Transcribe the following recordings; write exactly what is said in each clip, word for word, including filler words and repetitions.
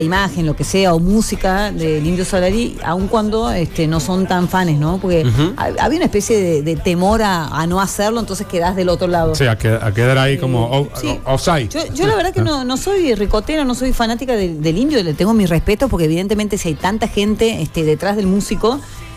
imagen, lo que sea, o música del Indio Solari, aun cuando este, no son tan fanes, ¿no? Porque uh-huh. había una especie de, de temor a, a no hacerlo, entonces quedás del otro lado. Sí, a, que, a quedar ahí como eh, off, sí. offside. Yo, yo la verdad que no, no soy ricotera, no soy fanática de, del Indio, le tengo mi respeto, porque evidentemente si hay tanta gente este, detrás del músico,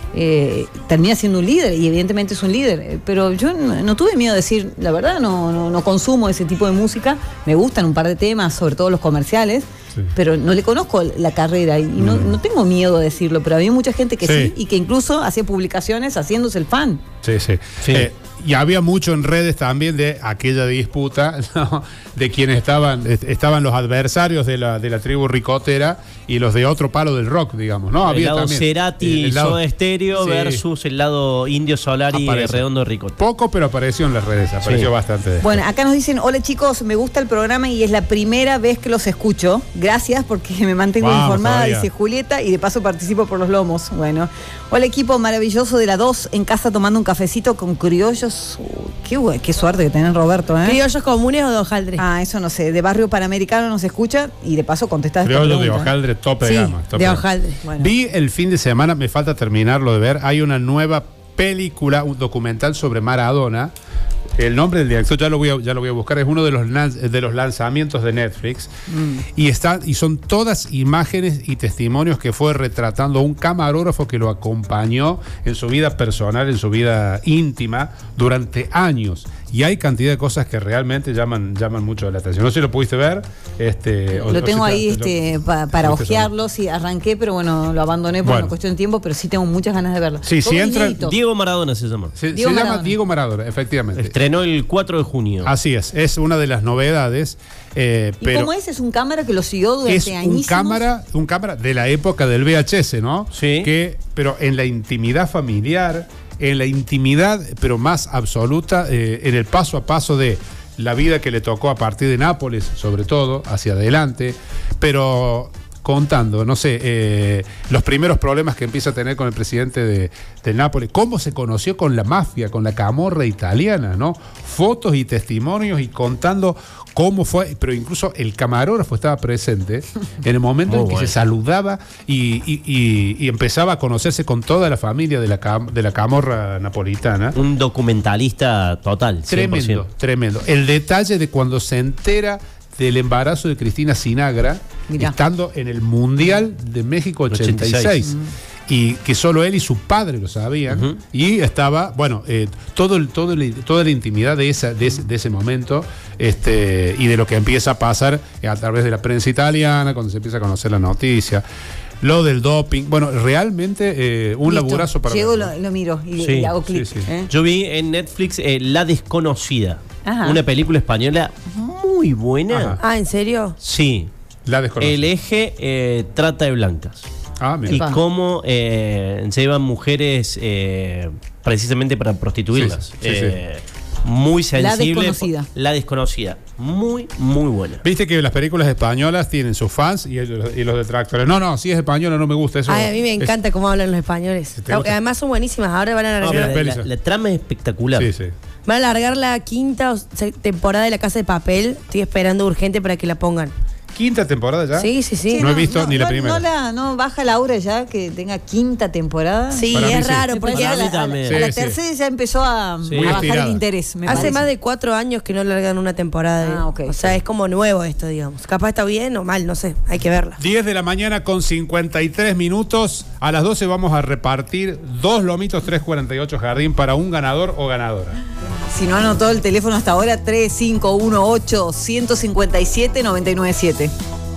Eh, termina siendo un líder, y evidentemente es un líder, pero yo no, no tuve miedo de decir, la verdad no, no, no consumo ese tipo de música, me gustan un par de temas, sobre todo los comerciales, sí. pero no le conozco la carrera y no, mm. no tengo miedo de decirlo, pero había mucha gente que sí, sí y que incluso hacía publicaciones haciéndose el fan. Sí, sí, sí. Eh, y había mucho en redes también de aquella disputa, ¿no? De quienes estaban estaban los adversarios de la, de la tribu ricotera y los de otro palo del rock, digamos, ¿no? El había lado también, Cerati, el lado, Soda Stereo, sí. versus el lado Indio Solari y Redondo Ricotera. Poco, pero apareció en las redes, apareció sí. bastante. Bueno, acá nos dicen, hola chicos, me gusta el programa y es la primera vez que los escucho. Gracias porque me mantengo wow, informada, todavía. Dice Julieta, y de paso participo por los lomos. Bueno, hola equipo maravilloso de la dos, en casa tomando un cafecito con criollos. Uh, qué, qué suerte que tienen Roberto, ¿eh? ¿Criollos comunes o de hojaldre? Ah, eso no sé, de barrio Panamericano nos escucha y de paso contestás esta pregunta. Criollos de hojaldre, tope sí, de gama. Tope de hojaldre. Bueno. Vi el fin de semana, me falta terminarlo de ver, hay una nueva película, un documental sobre Maradona. El nombre del director ya lo voy a, ya lo voy a buscar, es uno de los, de los lanzamientos de Netflix mm. y, está, y son todas imágenes y testimonios que fue retratando un camarógrafo que lo acompañó en su vida personal, en su vida íntima durante años, y hay cantidad de cosas que realmente llaman, llaman mucho la atención. No sé si lo pudiste ver. Este, lo o, tengo o si ahí te, este, lo, pa, para ojearlo, sí, arranqué, pero bueno, lo abandoné por bueno. una cuestión de tiempo, pero sí tengo muchas ganas de verlo. Sí, si entra, Diego Maradona se llama. Se, Diego se Maradona. llama Diego Maradona, efectivamente. Estrenó el cuatro de junio. Así es, es una de las novedades. Eh, ¿Y pero cómo es? Es un cámara que lo siguió durante es añísimos. un cámara, un cámara de la época del V H S, ¿no? Sí. Que, pero en la intimidad familiar, en la intimidad, pero más absoluta, eh, en el paso a paso de la vida que le tocó a partir de Nápoles, sobre todo, hacia adelante, pero contando, no sé, eh, los primeros problemas que empieza a tener con el presidente de, de Nápoles, cómo se conoció con la mafia, con la camorra italiana, ¿no? Fotos y testimonios y contando cómo fue, pero incluso el camarógrafo estaba presente en el momento Muy en que bueno. se saludaba y, y, y, y empezaba a conocerse con toda la familia de la, cam, de la camorra napolitana. Un documentalista total. Tremendo, cien por ciento. Tremendo. El detalle de cuando se entera del embarazo de Cristina Sinagra, Mirá. estando en el Mundial de México ochenta y seis. ochenta y seis. Mm. Y que solo él y su padre lo sabían. Uh-huh. Y estaba, bueno, eh, todo el, todo el, toda la intimidad de, esa, de, ese, de ese momento este, y de lo que empieza a pasar a través de la prensa italiana, cuando se empieza a conocer la noticia. Lo del doping, bueno, realmente eh, un Listo. laburazo para... Llego, lo, lo miro y, sí, y hago clic. Sí, sí. ¿eh? Yo vi en Netflix eh, La Desconocida, Ajá. una película española muy buena. Ajá. Ah, ¿en serio? Sí. La Desconocida. El eje eh, trata de blancas. Ah, mira. Y cómo eh, se llevan mujeres eh, precisamente para prostituirlas. Sí, sí, eh, sí. Muy sensible. La Desconocida. La Desconocida. Muy, muy buena. Viste que las películas españolas tienen sus fans y, y los detractores. No, no, si es española no me gusta eso. Ay, a mí me encanta es... cómo hablan los españoles. Además son buenísimas. Ahora van a largar. No, la, la, la trama es espectacular. Sí, sí. Van a largar la quinta temporada de La Casa de Papel. Estoy esperando urgente para que la pongan. ¿Quinta temporada ya? Sí, sí, sí. No, no he visto no, ni la no, primera. No, la, no baja Laura ya que tenga quinta temporada. Sí, Para es sí. raro, porque a la, a, a, sí, a la sí. tercera ya empezó a, sí. a bajar estirada. el interés. Me Hace parece. más de cuatro años que no largan una temporada. Ah, okay, o sea, sí. es como nuevo esto, digamos. Capaz está bien o mal, no sé. Hay que verla. diez de la mañana con cincuenta y tres minutos. A las doce vamos a repartir dos lomitos tres cuarenta y ocho Jardín para un ganador o ganadora. Si no anotó el teléfono hasta ahora, tres cinco uno ocho, uno cinco siete, nueve nueve siete.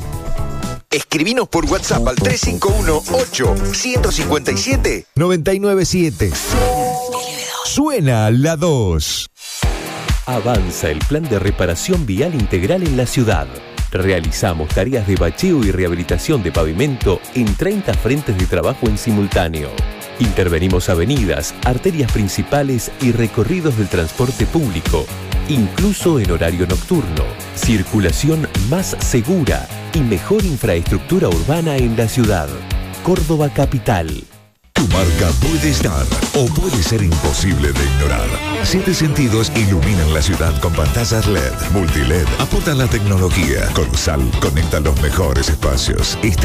Escribinos por WhatsApp al tres cinco uno ocho, uno cinco siete, nueve nueve siete. Suena la dos. Avanza el plan de reparación vial integral en la ciudad. Realizamos tareas de bacheo y rehabilitación de pavimento en treinta frentes de trabajo en simultáneo. Intervenimos avenidas, arterias principales y recorridos del transporte público, incluso en horario nocturno. Circulación más segura y mejor infraestructura urbana en la ciudad. Córdoba Capital. Tu marca puede estar o puede ser imposible de ignorar. Siete Sentidos iluminan la ciudad con pantallas L E D, multi-L E D, aportan la tecnología. Con Sal conecta los mejores espacios. Está